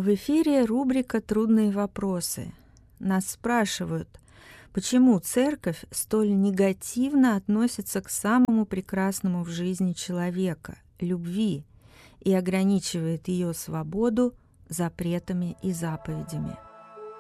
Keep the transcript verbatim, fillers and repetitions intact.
В эфире рубрика «Трудные вопросы». Нас спрашивают, почему церковь столь негативно относится к самому прекрасному в жизни человека – любви, и ограничивает ее свободу запретами и заповедями.